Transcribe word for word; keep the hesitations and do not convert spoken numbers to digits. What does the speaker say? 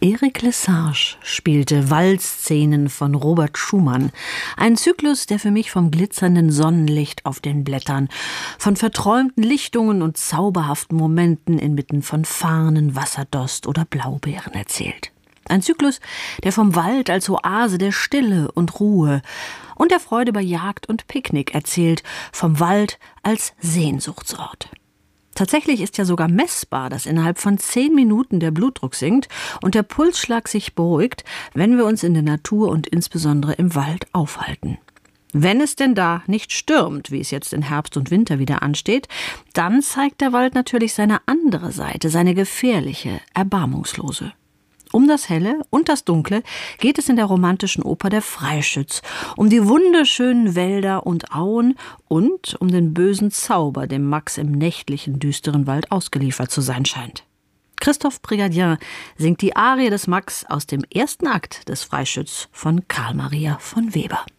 Éric Lesage spielte Waldszenen von Robert Schumann. Ein Zyklus, der für mich vom glitzernden Sonnenlicht auf den Blättern, von verträumten Lichtungen und zauberhaften Momenten inmitten von Farnen, Wasserdost oder Blaubeeren erzählt. Ein Zyklus, der vom Wald als Oase der Stille und Ruhe und der Freude bei Jagd und Picknick erzählt, vom Wald als Sehnsuchtsort. Tatsächlich ist ja sogar messbar, dass innerhalb von zehn Minuten der Blutdruck sinkt und der Pulsschlag sich beruhigt, wenn wir uns in der Natur und insbesondere im Wald aufhalten. Wenn es denn da nicht stürmt, wie es jetzt in Herbst und Winter wieder ansteht, dann zeigt der Wald natürlich seine andere Seite, seine gefährliche, erbarmungslose. Um das Helle und das Dunkle geht es in der romantischen Oper Der Freischütz, um die wunderschönen Wälder und Auen und um den bösen Zauber, dem Max im nächtlichen, düsteren Wald ausgeliefert zu sein scheint. Christophe Prigardien singt die Arie des Max aus dem ersten Akt des Freischütz von Carl Maria von Weber.